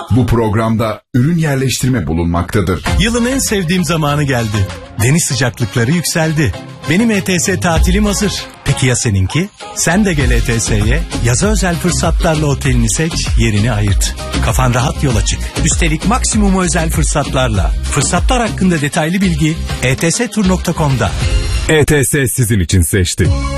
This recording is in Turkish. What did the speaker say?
Bu programda ürün yerleştirme bulunmaktadır. Yılın en sevdiğim zamanı geldi. Deniz sıcaklıkları yükseldi. Benim ETS tatilim hazır. Peki ya seninki? Sen de gel ETS'ye. Yaza özel fırsatlarla otelini seç, yerini ayırt. Kafan rahat yola çık. Üstelik maksimum özel fırsatlarla. Fırsatlar hakkında detaylı bilgi etstur.com'da. ETS sizin için seçti.